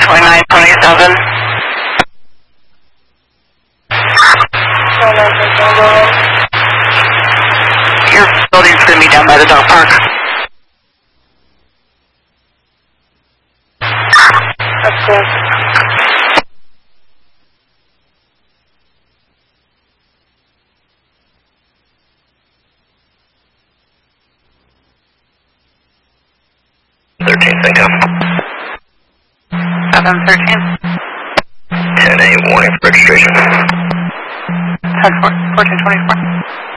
2927. Your building's going to be down by the dog park. That's good. Thank you. 713. 10-8 warning for registration. 1424.